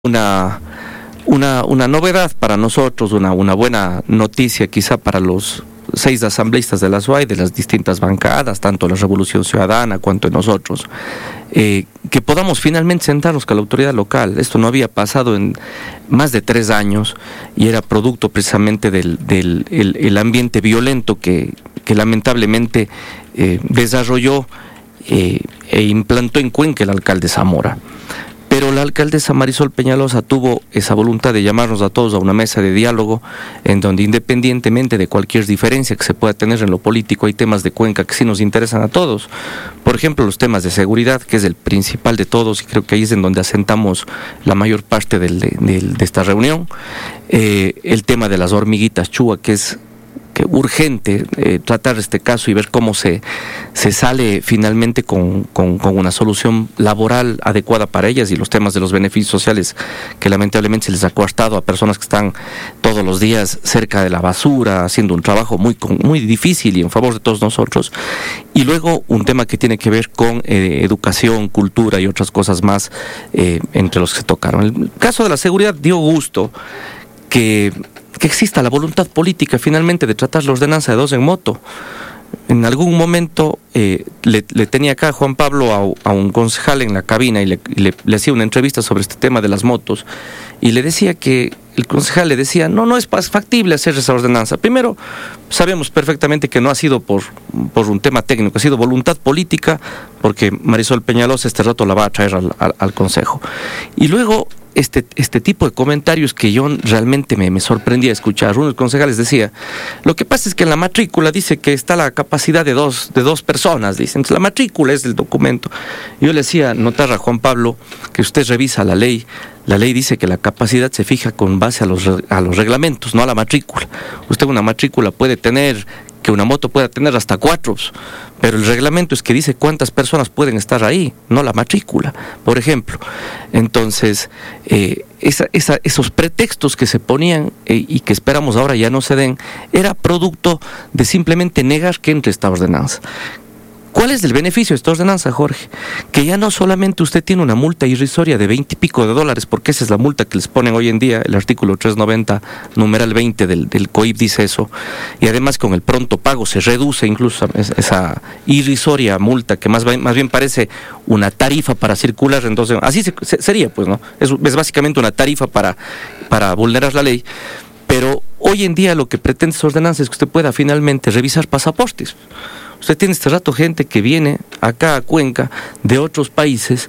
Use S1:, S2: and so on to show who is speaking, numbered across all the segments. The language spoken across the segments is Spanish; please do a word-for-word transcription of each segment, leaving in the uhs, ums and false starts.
S1: una, una, una novedad para nosotros, una, una buena noticia quizá para los seis asambleístas de la S U A Y, de las distintas bancadas, tanto la Revolución Ciudadana cuanto en nosotros, eh, que podamos finalmente sentarnos con la autoridad local. Esto no había pasado en más de tres años y era producto precisamente del, del el, el ambiente violento que, que lamentablemente eh, desarrolló eh, e implantó en Cuenca el alcalde Zamora. Pero la alcaldesa Marisol Peñalosa tuvo esa voluntad de llamarnos a todos a una mesa de diálogo en donde, independientemente de cualquier diferencia que se pueda tener en lo político, hay temas de Cuenca que sí nos interesan a todos. Por ejemplo, los temas de seguridad, que es el principal de todos, y creo que ahí es en donde asentamos la mayor parte del, de, de, de esta reunión. Eh, el tema de las hormiguitas chua, que es que urgente eh, tratar este caso y ver cómo se, se sale finalmente con, con, con una solución laboral adecuada para ellas, y los temas de los beneficios sociales que lamentablemente se les ha coartado a personas que están todos los días cerca de la basura, haciendo un trabajo muy, muy difícil y en favor de todos nosotros. Y luego un tema que tiene que ver con eh, educación, cultura y otras cosas más eh, entre los que se tocaron. El caso de la seguridad dio gusto que que exista la voluntad política finalmente de tratar la ordenanza de dos en moto. En algún momento eh, le, le tenía acá a Juan Pablo a, a un concejal en la cabina y, le, y le, le hacía una entrevista sobre este tema de las motos, y le decía que el concejal le decía, no, no es factible hacer esa ordenanza. Primero, sabemos perfectamente que no ha sido por, por un tema técnico, ha sido voluntad política, porque Marisol Peñalosa este rato la va a traer al, al, al consejo. Y luego, Este, este tipo de comentarios que yo realmente me, me sorprendía escuchar. Uno de los concejales decía, lo que pasa es que en la matrícula dice que está la capacidad de dos, de dos personas, dicen. Entonces, la matrícula es del documento. Yo le hacía notar a Juan Pablo que usted revisa la ley. La ley dice que la capacidad se fija con base a los, a los reglamentos, no a la matrícula. Usted una matrícula puede tener, que una moto pueda tener hasta cuatro, pero el reglamento es que dice cuántas personas pueden estar ahí, no la matrícula, por ejemplo. Entonces, eh, esa, esa, esos pretextos que se ponían eh, y que esperamos ahora ya no se den, era producto de simplemente negar que entre esta ordenanza. ¿Cuál es el beneficio de esta ordenanza, Jorge? Que ya no solamente usted tiene una multa irrisoria de veinte y pico de dólares, porque esa es la multa que les ponen hoy en día, el artículo trescientos noventa, numeral veinte del, del C O I P dice eso, y además con el pronto pago se reduce incluso esa irrisoria multa, que más, más bien parece una tarifa para circular. Entonces, así se, se, sería, pues, ¿no? Es, es básicamente una tarifa para, para vulnerar la ley. Pero hoy en día lo que pretende esa ordenanza es que usted pueda finalmente revisar pasaportes. Usted tiene este rato gente que viene acá a Cuenca de otros países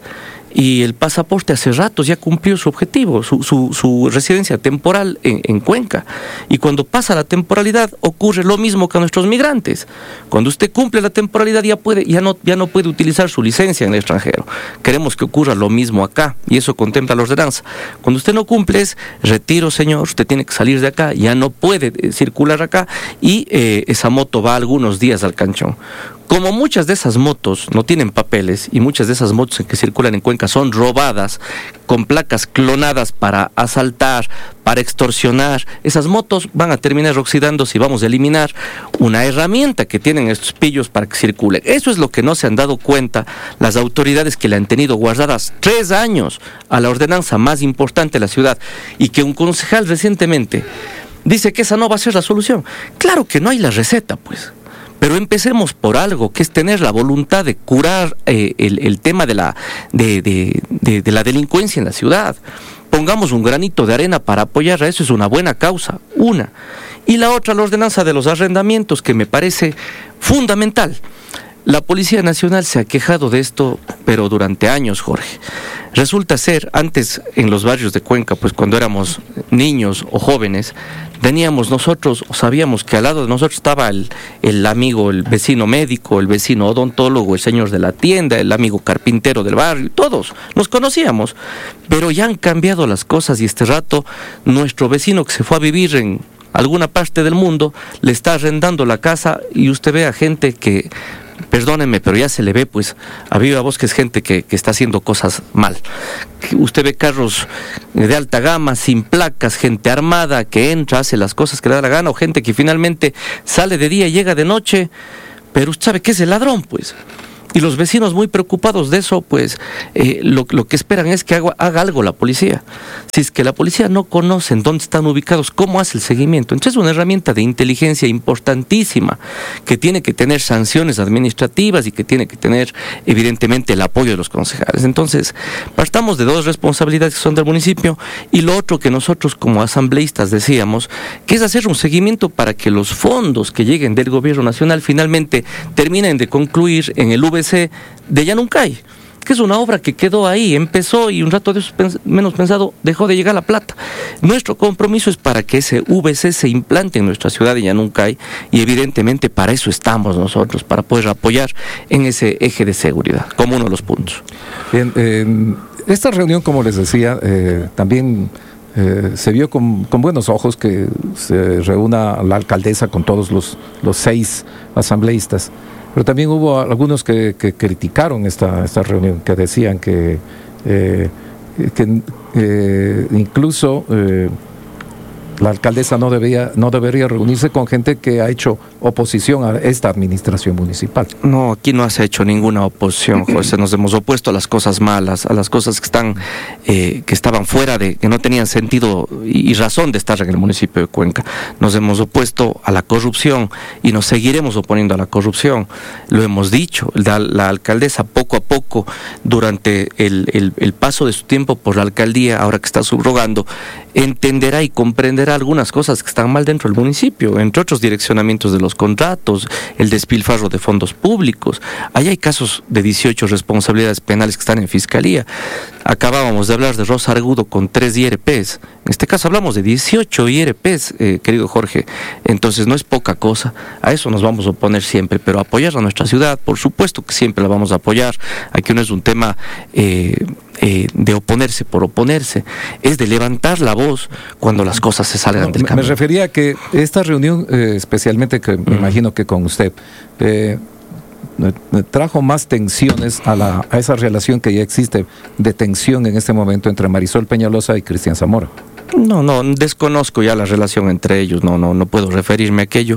S1: y el pasaporte hace ratos ya cumplió su objetivo, su, su, su residencia temporal en, en Cuenca. Y cuando pasa la temporalidad ocurre lo mismo que a nuestros migrantes. Cuando usted cumple la temporalidad ya, puede, ya, no, ya no puede utilizar su licencia en el extranjero. Queremos que ocurra lo mismo acá y eso contempla la ordenanza. Cuando usted no cumple es retiro, señor, usted tiene que salir de acá, ya no puede eh, circular acá y eh, esa moto va algunos días al canchón. Como muchas de esas motos no tienen papeles y muchas de esas motos que circulan en Cuenca son robadas, con placas clonadas para asaltar, para extorsionar, esas motos van a terminar oxidándose y vamos a eliminar una herramienta que tienen estos pillos para que circulen. Eso es lo que no se han dado cuenta las autoridades que le han tenido guardadas tres años a la ordenanza más importante de la ciudad, y que un concejal recientemente dice que esa no va a ser la solución. Claro que no hay la receta, pues. Pero empecemos por algo, que es tener la voluntad de curar eh, el, el tema de la, de, de, de, de la delincuencia en la ciudad. Pongamos un granito de arena para apoyar a eso, es una buena causa, una. Y la otra, la ordenanza de los arrendamientos, que me parece fundamental. La Policía Nacional se ha quejado de esto, pero durante años, Jorge. Resulta ser, antes en los barrios de Cuenca, pues cuando éramos niños o jóvenes, teníamos nosotros, o sabíamos que al lado de nosotros estaba el, el amigo, el vecino médico, el vecino odontólogo, el señor de la tienda, el amigo carpintero del barrio, todos nos conocíamos. Pero ya han cambiado las cosas y este rato nuestro vecino que se fue a vivir en alguna parte del mundo le está arrendando la casa y usted ve a gente que, perdónenme, pero ya se le ve, pues, a viva voz que es gente que, que está haciendo cosas mal. Usted ve carros de alta gama, sin placas, gente armada que entra, hace las cosas que le da la gana, o gente que finalmente sale de día y llega de noche, pero usted sabe que es el ladrón, pues. y los vecinos muy preocupados de eso, pues eh, lo, lo que esperan es que haga, haga algo la policía. Si es que la policía no conoce dónde están ubicados, ¿cómo hace el seguimiento? Entonces es una herramienta de inteligencia importantísima que tiene que tener sanciones administrativas y que tiene que tener evidentemente el apoyo de los concejales. Entonces partamos de dos responsabilidades que son del municipio y lo otro que nosotros como asambleístas decíamos, que es hacer un seguimiento para que los fondos que lleguen del gobierno nacional finalmente terminen de concluir en el V C de Llanuncay, que es una obra que quedó ahí, empezó y un rato de eso pens- menos pensado dejó de llegar la plata. Nuestro compromiso es para que ese V C se implante en nuestra ciudad de Llanuncay y evidentemente para eso estamos nosotros, para poder apoyar en ese eje de seguridad, como uno de los puntos.
S2: Bien, eh, esta reunión, como les decía, eh, también eh, se vio con, con buenos ojos que se reúna la alcaldesa con todos los, los seis asambleístas. Pero también hubo algunos que, que criticaron esta, esta reunión, que decían que, eh, que eh, incluso eh, la alcaldesa no debería, no debería reunirse con gente que ha hecho oposición a esta administración municipal.
S1: No, aquí no se ha hecho ninguna oposición, José. Nos hemos opuesto a las cosas malas, a las cosas que están, eh, que estaban fuera de, que no tenían sentido y, y razón de estar en el municipio de Cuenca. Nos hemos opuesto a la corrupción y nos seguiremos oponiendo a la corrupción. Lo hemos dicho, la, la alcaldesa poco a poco, durante el, el, el paso de su tiempo por la alcaldía, ahora que está subrogando, entenderá y comprenderá algunas cosas que están mal dentro del municipio, entre otros direccionamientos de los contratos, el despilfarro de fondos públicos. Ahí hay casos de dieciocho responsabilidades penales que están en fiscalía. Acabábamos de hablar de Rosa Argudo con tres I R Ps. En este caso hablamos de dieciocho I R Ps, eh, querido Jorge. Entonces no es poca cosa. A eso nos vamos a oponer siempre, pero apoyar a nuestra ciudad, por supuesto que siempre la vamos a apoyar. Aquí no es un tema eh, eh, de oponerse por oponerse, es de levantar la voz cuando las cosas se salgan
S2: No,
S1: del
S2: me,
S1: camino.
S2: me refería a que esta reunión, eh, especialmente que me imagino que con usted, eh, trajo más tensiones a, la, a esa relación que ya existe de tensión en este momento entre Marisol Peñalosa y Cristian Zamora.
S1: No, no, desconozco ya la relación entre ellos, no, no, no puedo referirme a aquello,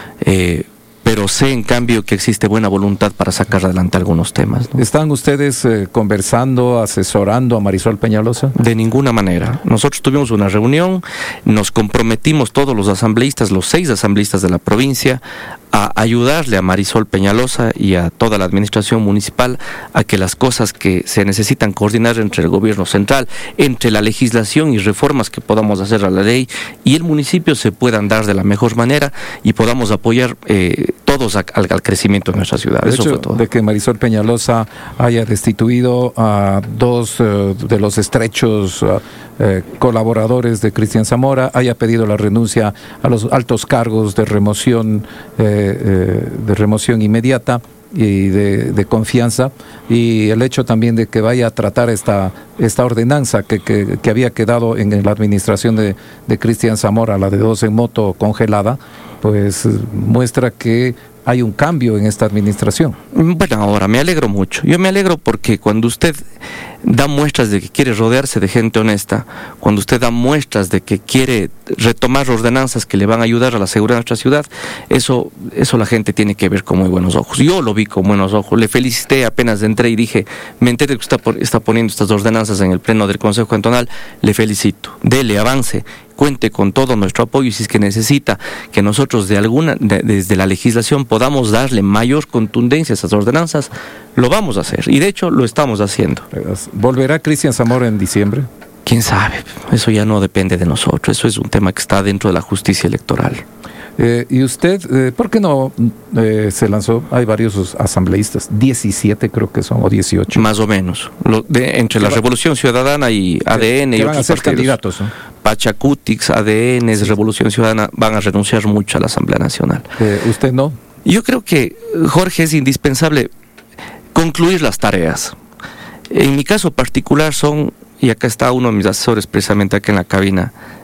S1: eh, pero sé en cambio que existe buena voluntad para sacar adelante algunos temas, ¿no?
S2: ¿Están ustedes eh, conversando, asesorando a Marisol Peñalosa?
S1: De ninguna manera. Nosotros tuvimos una reunión, nos comprometimos todos los asambleístas, los seis asambleístas de la provincia, a ayudarle a Marisol Peñalosa y a toda la administración municipal a que las cosas que se necesitan coordinar entre el gobierno central, entre la legislación y reformas que podamos hacer a la ley y el municipio se puedan dar de la mejor manera y podamos apoyar eh, todos a, al, al crecimiento de nuestra ciudad.
S2: El
S1: Eso
S2: hecho
S1: fue todo.
S2: de que Marisol Peñalosa haya destituido a dos eh, de los estrechos uh, eh, colaboradores de Cristian Zamora, haya pedido la renuncia a los altos cargos de remoción eh, eh, de remoción inmediata y de, de confianza, y el hecho también de que vaya a tratar esta esta ordenanza que, que, que había quedado en la administración de, de Cristian Zamora, la de dos en moto congelada, pues muestra que hay un cambio en esta administración.
S1: Bueno, ahora me alegro mucho. Yo me alegro porque cuando usted da muestras de que quiere rodearse de gente honesta, cuando usted da muestras de que quiere retomar ordenanzas que le van a ayudar a la seguridad de nuestra ciudad, eso, eso la gente tiene que ver con muy buenos ojos. Yo lo vi con buenos ojos. Le felicité apenas entré y dije, me enteré que usted está, está poniendo estas ordenanzas en el pleno del Consejo Cantonal, le felicito. Dele, avance. Cuente con todo nuestro apoyo y si es que necesita que nosotros de alguna de, desde la legislación podamos darle mayor contundencia a esas ordenanzas, lo vamos a hacer y de hecho lo estamos haciendo.
S2: ¿Volverá Cristian Zamora en diciembre?
S1: ¿Quién sabe? Eso ya no depende de nosotros, eso es un tema que está dentro de la justicia electoral.
S2: Eh, ¿Y usted, eh, por qué no eh, se lanzó? Hay varios asambleístas, diecisiete creo que son, o dieciocho.
S1: Más o menos, lo de, entre la
S2: va,
S1: Revolución Ciudadana y A D N
S2: que
S1: y
S2: van
S1: otros
S2: a ser
S1: partidos.
S2: Candidatos, ¿no?
S1: Pachacútix, A D N, sí. Revolución Ciudadana van a renunciar mucho a la Asamblea Nacional.
S2: Eh, ¿Usted no?
S1: Yo creo que, Jorge, es indispensable concluir las tareas. En mi caso particular son, y acá está uno de mis asesores precisamente acá en la cabina,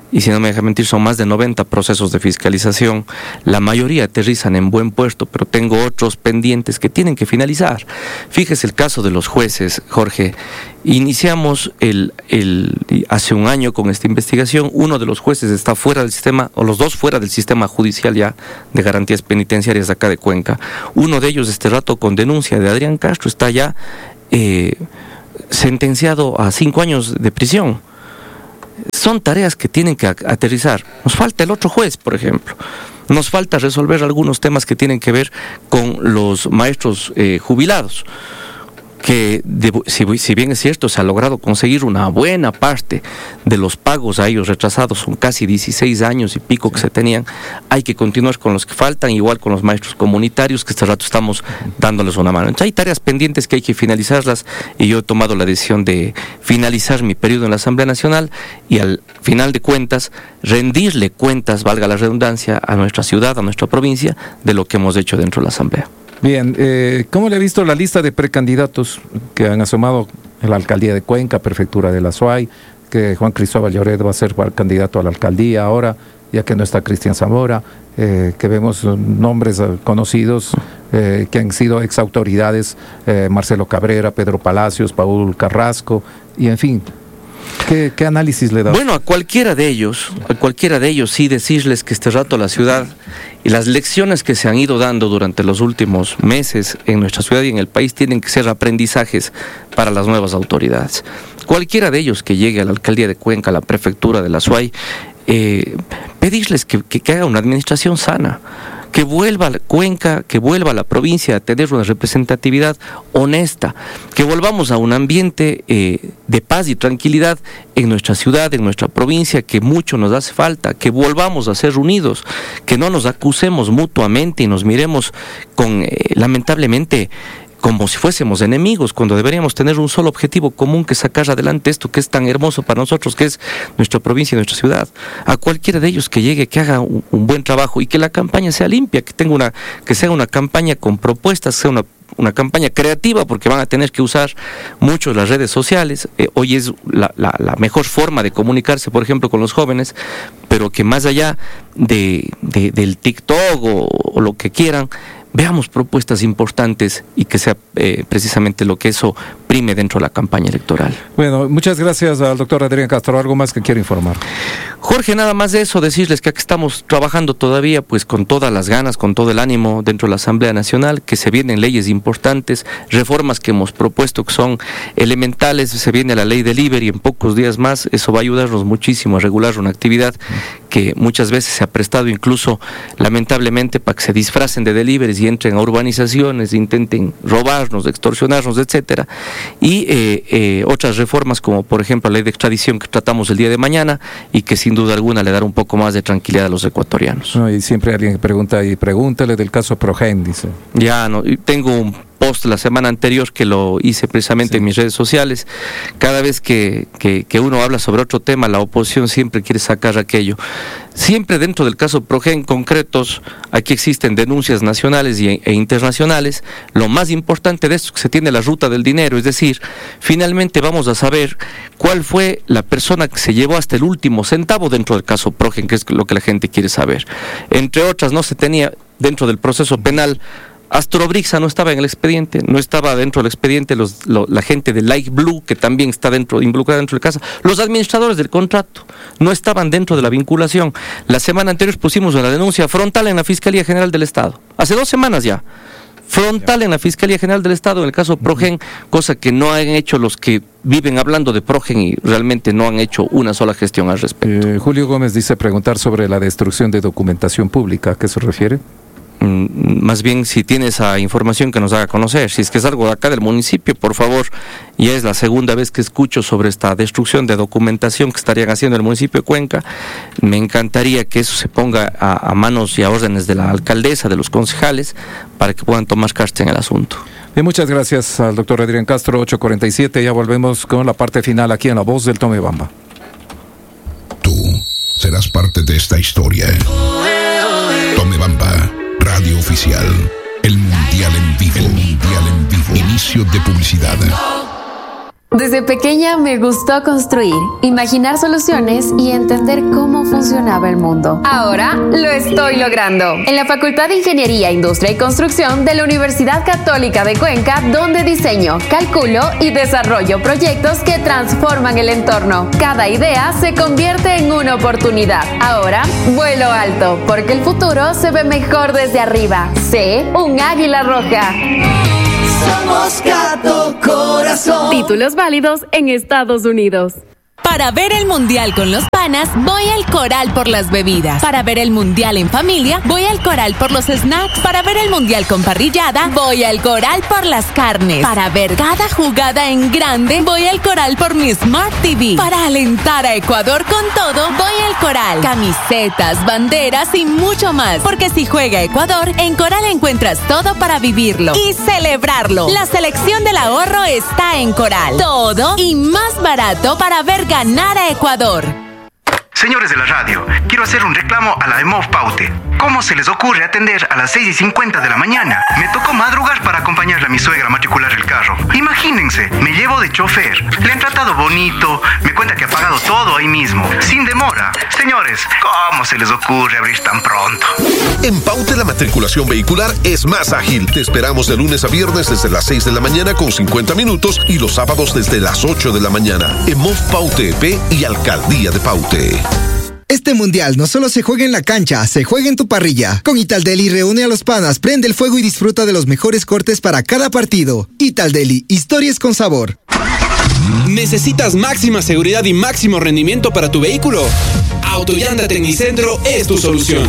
S1: y si no me deja mentir son más de noventa procesos de fiscalización. La mayoría aterrizan en buen puerto, pero tengo otros pendientes que tienen que finalizar. Fíjese el caso de los jueces, Jorge. Iniciamos el, el, hace un año con esta investigación. Uno de los jueces está fuera del sistema, o los dos fuera del sistema judicial ya de garantías penitenciarias de acá de Cuenca. Uno de ellos este rato con denuncia de Adrián Castro está ya eh, sentenciado a cinco años de prisión. Son tareas que tienen que aterrizar. Nos falta el otro juez, por ejemplo. Nos falta resolver algunos temas que tienen que ver con los maestros eh, jubilados, que de, si, si bien es cierto se ha logrado conseguir una buena parte de los pagos a ellos retrasados, son casi dieciséis años y pico que se tenían, hay que continuar con los que faltan, igual con los maestros comunitarios que este rato estamos dándoles una mano. Entonces hay tareas pendientes que hay que finalizarlas y yo he tomado la decisión de finalizar mi periodo en la Asamblea Nacional y al final de cuentas rendirle cuentas, valga la redundancia, a nuestra ciudad, a nuestra provincia, de lo que hemos hecho dentro de la Asamblea.
S2: Bien, eh, ¿cómo le ha visto la lista de precandidatos que han asomado en la alcaldía de Cuenca, prefectura de la S U A Y, que Juan Cristóbal Lloret va a ser candidato a la alcaldía ahora, ya que no está Cristian Zamora, eh, que vemos nombres conocidos eh, que han sido exautoridades, eh, Marcelo Cabrera, Pedro Palacios, Paul Carrasco, y en fin? ¿Qué, qué análisis le da?
S1: Bueno, a cualquiera de ellos, a cualquiera de ellos sí decirles que este rato la ciudad y las lecciones que se han ido dando durante los últimos meses en nuestra ciudad y en el país tienen que ser aprendizajes para las nuevas autoridades. Cualquiera de ellos que llegue a la alcaldía de Cuenca, a la prefectura de la S U A Y, eh, pedirles que, que, que haga una administración sana, que vuelva a Cuenca, que vuelva a la provincia a tener una representatividad honesta, que volvamos a un ambiente eh, de paz y tranquilidad en nuestra ciudad, en nuestra provincia, que mucho nos hace falta, que volvamos a ser unidos, que no nos acusemos mutuamente y nos miremos con, eh, lamentablemente, como si fuésemos enemigos, cuando deberíamos tener un solo objetivo común, que es sacar adelante esto que es tan hermoso para nosotros, que es nuestra provincia y nuestra ciudad. A cualquiera de ellos que llegue, que haga un, un buen trabajo y que la campaña sea limpia, que tenga una, que sea una campaña con propuestas, sea una una campaña creativa, porque van a tener que usar mucho las redes sociales. Eh, hoy es la, la, la mejor forma de comunicarse, por ejemplo, con los jóvenes, pero que más allá de, de, del TikTok o, o lo que quieran, veamos propuestas importantes y que sea eh, precisamente lo que eso prime dentro de la campaña electoral.
S2: Bueno, muchas gracias al doctor Adrián Castro. ¿Algo más que quiere informar?
S1: Jorge, nada más de eso, decirles que aquí estamos trabajando todavía pues con todas las ganas, con todo el ánimo dentro de la Asamblea Nacional, que se vienen leyes importantes, reformas que hemos propuesto que son elementales, se viene la ley delivery en pocos días más, eso va a ayudarnos muchísimo a regular una actividad que muchas veces se ha prestado incluso lamentablemente para que se disfracen de deliveries y entren a urbanizaciones, intenten robarnos, extorsionarnos, etcétera. Y eh, eh, otras reformas como por ejemplo la ley de extradición que tratamos el día de mañana y que sin duda alguna le dará un poco más de tranquilidad a los ecuatorianos.
S2: No, y siempre alguien pregunta, y pregúntale del caso Progen, dice.
S1: Ya, no, tengo un post la semana anterior que lo hice precisamente sí. en mis redes sociales. Cada vez que, que, que uno habla sobre otro tema, la oposición siempre quiere sacar aquello. Siempre dentro del caso Progen concretos, aquí existen denuncias nacionales y, e internacionales. Lo más importante de esto es que se tiene la ruta del dinero, es decir, finalmente vamos a saber cuál fue la persona que se llevó hasta el último centavo dentro del caso Progen, que es lo que la gente quiere saber. Entre otras, no se tenía dentro del proceso penal. Astrobrixa no estaba en el expediente, no estaba dentro del expediente los, lo, la gente de Light Blue, que también está dentro, involucrada dentro de casa. Los administradores del contrato no estaban dentro de la vinculación. La semana anterior pusimos una denuncia frontal en la Fiscalía General del Estado. Hace dos semanas ya. Frontal en la Fiscalía General del Estado en el caso Progen, cosa que no han hecho los que viven hablando de Progen y realmente no han hecho una sola gestión al respecto.
S2: Eh, Julio Gómez dice preguntar sobre la destrucción de documentación pública. ¿A qué se refiere?
S1: Más bien, si tiene esa información, que nos haga conocer. Si es que es algo de acá del municipio, por favor. Ya es la segunda vez que escucho sobre esta destrucción de documentación que estarían haciendo el municipio de Cuenca. Me encantaría que eso se ponga a, a manos y a órdenes de la alcaldesa, de los concejales, para que puedan tomar cartas en el asunto.
S2: Bien, muchas gracias al doctor Adrián Castro. Ocho cuarenta y siete, ya volvemos con la parte final aquí en La Voz del Tomebamba.
S3: Tú serás parte de esta historia. Tomebamba, radio oficial. El Mundial en vivo. El Mundial en vivo. Inicio de publicidad.
S4: Desde pequeña me gustó construir, imaginar soluciones y entender cómo funcionaba el mundo. Ahora lo estoy logrando en la Facultad de Ingeniería, Industria y Construcción de la Universidad Católica de Cuenca, donde diseño, calculo y desarrollo proyectos que transforman el entorno. Cada idea se convierte en una oportunidad. Ahora vuelo alto, porque el futuro se ve mejor desde arriba. Sé un águila roja.
S5: Somos Gato Corazón.
S4: Títulos válidos en Estados Unidos.
S6: Para ver el mundial con los panas, voy al Coral por las bebidas. Para ver el mundial en familia, voy al Coral por los snacks. Para ver el mundial con parrillada, voy al Coral por las carnes. Para ver cada jugada en grande, voy al Coral por mi Smart T V. Para alentar a Ecuador con todo, voy al Coral. Camisetas, banderas y mucho más. Porque si juega Ecuador, en Coral encuentras todo para vivirlo y celebrarlo. La selección del ahorro está en Coral. Todo y más barato para ver ganar a Ecuador.
S7: Señores de la radio, quiero hacer un reclamo a la EMOV Paute. ¿Cómo se les ocurre atender a las seis y cincuenta de la mañana? Me tocó madrugar para acompañarle a mi suegra a matricular el carro. Imagínense, me llevo de chofer. Le han tratado bonito, me cuenta que ha pagado todo ahí mismo, sin demora. Señores, ¿cómo se les ocurre abrir tan pronto?
S3: En Paute la matriculación vehicular es más ágil. Te esperamos de lunes a viernes desde las seis de la mañana con cincuenta minutos y los sábados desde las ocho de la mañana. EMOV Paute E P y Alcaldía de Paute.
S8: Este mundial no solo se juega en la cancha, se juega en tu parrilla. Con Italdeli reúne a los panas, prende el fuego y disfruta de los mejores cortes para cada partido. Italdeli, historias con sabor.
S9: ¿Necesitas máxima seguridad y máximo rendimiento para tu vehículo? Autollanta Tecnicentro es tu solución.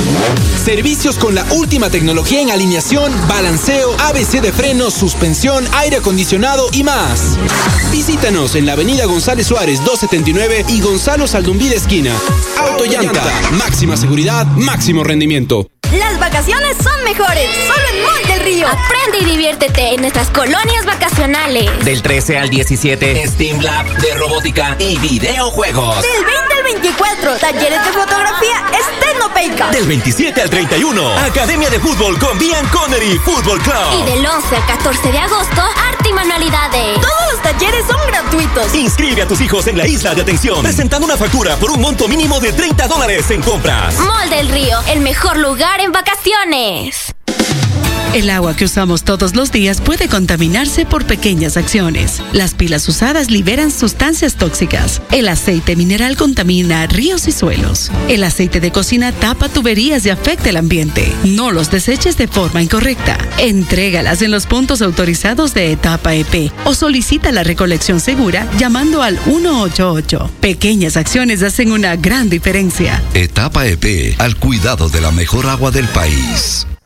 S9: Servicios con la última tecnología en alineación, balanceo, A B C de frenos, suspensión, aire acondicionado y más. Visítanos en la avenida González Suárez doscientos setenta y nueve y Gonzalo Saldumbide esquina. Autollanta, máxima seguridad, máximo rendimiento.
S10: Las vacaciones son mejores, solo en Mall del Río. Aprende y diviértete en nuestras colonias vacacionales.
S11: Del trece al diecisiete, Steam Lab de robótica y videojuegos.
S10: Del veinte al veinticuatro, talleres de fotografía Estenopeica.
S11: Del veintisiete al treinta y uno, Academia de Fútbol con Bian Connery Fútbol Club.
S10: Y del once al catorce de agosto, arte y manualidades. Todos los talleres son gratuitos.
S11: Inscribe a tus hijos en la isla de atención, presentando una factura por un monto mínimo de treinta dólares en compras.
S10: Mall del Río, el mejor lugar en vacaciones.
S12: El agua que usamos todos los días puede contaminarse por pequeñas acciones. Las pilas usadas liberan sustancias tóxicas. El aceite mineral contamina ríos y suelos. El aceite de cocina tapa tuberías y afecta el ambiente. No los deseches de forma incorrecta. Entrégalas en los puntos autorizados de Etapa E P o solicita la recolección segura llamando al uno ocho ocho. Pequeñas acciones hacen una gran diferencia.
S13: Etapa E P, al cuidado de la mejor agua del país.